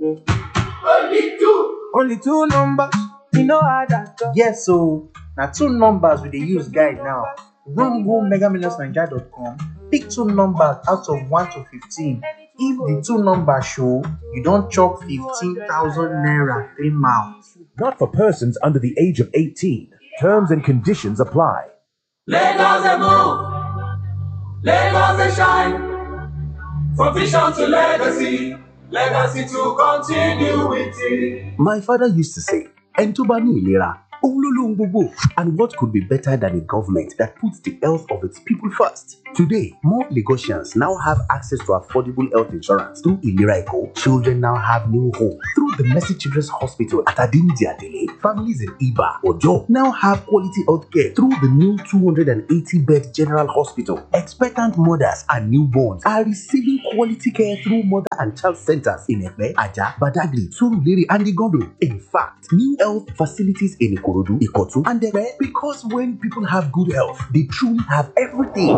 Only two numbers. You know how that go. Yes, so now two numbers we dey use guide now. Run go megamillionsnaija.com. Pick two numbers out of 1 to 15. If the two numbers show, you don't chop 15,000 naira 3 miles. Not for persons under the age of 18. Terms and conditions apply. Lagos they move, Lagos they shine. From vision to legacy, legacy to continue with it. My father used to say, Entubani Ilera, Ololong Bobo. And what could be better than a government that puts the health of its people first? Today, more Lagosians now have access to affordable health insurance through Ilera Eco. Children now have new hope through the Mercy Children's Hospital at Adinidi Adele. Families in Iba, Ojo now have quality health care through the new 280-bed General Hospital. Expectant mothers and newborns are receiving quality care through mother and child centers in Ekpe, Aja, Badagry, Surulere, and Igondo. In fact, new health facilities in Ikorodu, Ikotu, and Ekpe, because when people have good health, they truly have everything.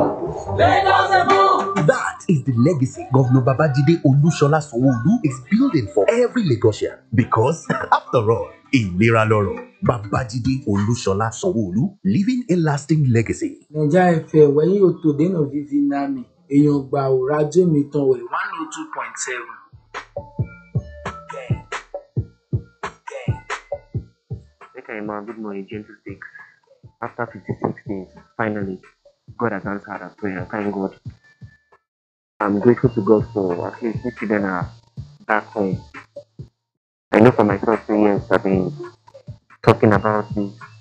That is the legacy Governor Babajide Olushola Sanwo-Olu is building for every Lagosian. Because, after all, Ìlera lọ́rọ̀, Babajide Olushola Sanwo-Olu, leaving a lasting legacy. Naija FM wẹ̀yìn òtò dènà vivi nami èèyàn gbà ò rájò mi tán wẹ̀ 102.7. Good morning, gentle stakes. After 56 days, finally, God has answered our prayer. Thank God. I'm grateful to God for at least these children are back home. I know for myself 3 years I've been talking about this